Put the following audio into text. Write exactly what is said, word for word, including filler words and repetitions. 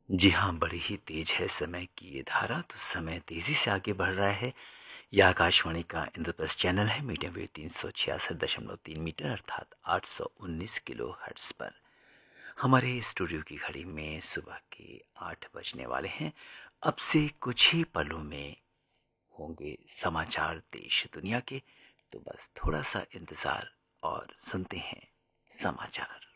जी हाँ, बड़ी ही तेज है समय की ये धारा, तो समय तेज़ी से आगे बढ़ रहा है। यह आकाशवाणी का इंद्रप्रस्थ चैनल है, मीडियम वेव तीन सौ छियासठ दशमलव तीन मीटर अर्थात आठ सौ उन्नीस किलो हर्ट्ज़ पर। हमारे स्टूडियो की घड़ी में सुबह के आठ बजने वाले हैं। अब से कुछ ही पलों में होंगे समाचार देश दुनिया के, तो बस थोड़ा सा इंतज़ार और सुनते हैं समाचार।